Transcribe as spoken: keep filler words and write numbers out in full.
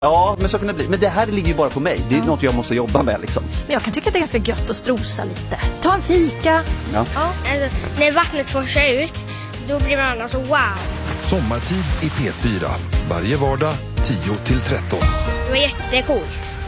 Ja, men så kan det bli. Men det här ligger ju bara på mig. Det är ja. något jag måste jobba med liksom. Men jag kan tycka att det är ganska gött att strosa lite. Ta en fika. Ja. Ja, alltså, när vattnet forsar ut, då blir man alltså wow. Sommartid i P fyra. Varje vardag tio till tretton. Det var jättecoolt.